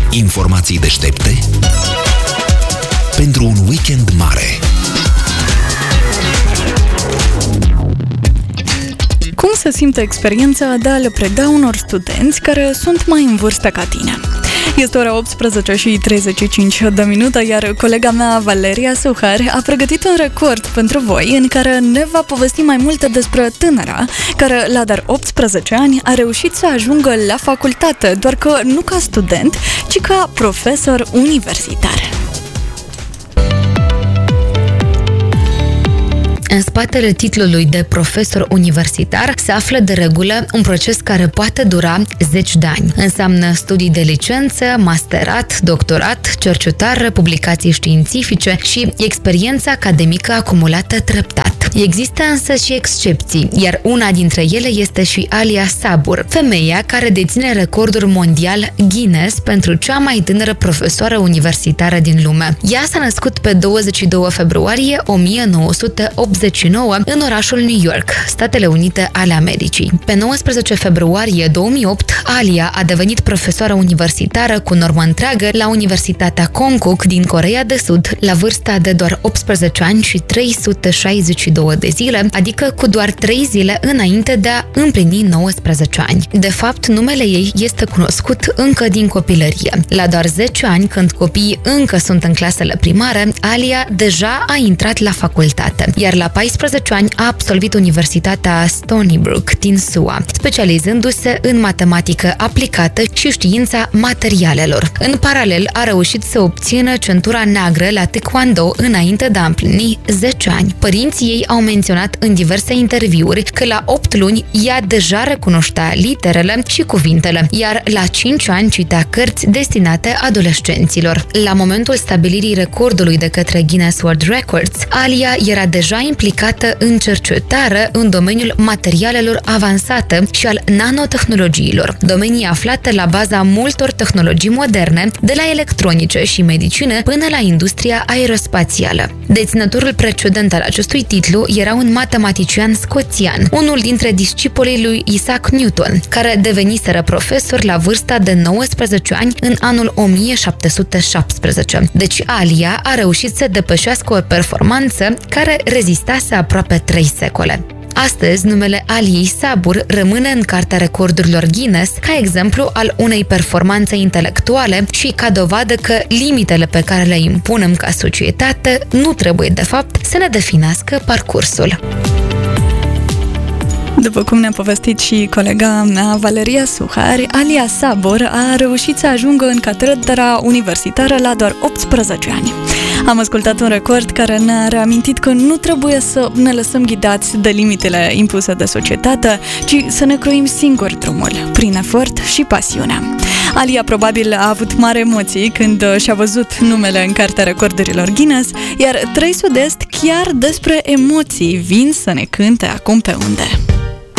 Informații deștepte pentru un weekend mare. Cum se simte experiența de a le preda unor studenți care sunt mai în vârstă ca tine? Este ora 18 și 35 de minute, iar colega mea, Valeria Suhar, a pregătit un record pentru voi în care ne va povesti mai multe despre tânăra care, la doar 18 ani, a reușit să ajungă la facultate, doar că nu ca student, ci ca profesor universitar. În spatele titlului de profesor universitar se află de regulă un proces care poate dura 10 de ani. Înseamnă studii de licență, masterat, doctorat, cercetare, publicații științifice și experiență academică acumulată treptat. Există însă și excepții, iar una dintre ele este și Alia Sabur, femeia care deține recordul mondial Guinness pentru cea mai tânără profesoară universitară din lume. Ea s-a născut pe 22 februarie 1989 în orașul New York, Statele Unite ale Americii. Pe 19 februarie 2008, Alia a devenit profesoară universitară cu normă întreagă la Universitatea Konkuk din Coreea de Sud, la vârsta de doar 18 ani și 362 de zile, adică cu doar 3 zile înainte de a împlini 19 ani. De fapt, numele ei este cunoscut încă din copilărie. La doar 10 ani, când copiii încă sunt în clasele primare, Alia deja a intrat la facultate, iar la 14 ani a absolvit Universitatea Stony Brook din SUA, specializându-se în matematică aplicată și știința materialelor. În paralel, a reușit să obțină centura neagră la Taekwondo înainte de a împlini 10 ani. Părinții ei au menționat în diverse interviuri că la 8 luni ea deja recunoștea literele și cuvintele, iar la 5 ani citea cărți destinate adolescenților. La momentul stabilirii recordului de către Guinness World Records, Alia era deja implicată în cercetare în domeniul materialelor avansate și al nanotehnologiilor, domenii aflate la baza multor tehnologii moderne, de la electronice și medicină până la industria aerospațială. Deținătorul precedent al acestui titlu era un matematician scoțian, unul dintre discipolii lui Isaac Newton, care deveniseră profesor la vârsta de 19 ani în anul 1717. Deci Alia a reușit să depășească o performanță care rezistase aproape 3 secole. Astăzi, numele Aliei Sabur rămâne în Cartea Recordurilor Guinness ca exemplu al unei performanțe intelectuale și ca dovadă că limitele pe care le impunem ca societate nu trebuie, de fapt, să ne definească parcursul. După cum ne-a povestit și colega mea, Valeria Suhar, Alia Sabur a reușit să ajungă în catedra universitară la doar 18 ani. Am ascultat un record care ne-a reamintit că nu trebuie să ne lăsăm ghidați de limitele impuse de societate, ci să ne croim singur drumul, prin efort și pasiune. Alia probabil a avut mari emoții când și-a văzut numele în Cartea Recordurilor Guinness, iar 3 Sud-Est chiar despre emoții vin să ne cânte acum pe unde.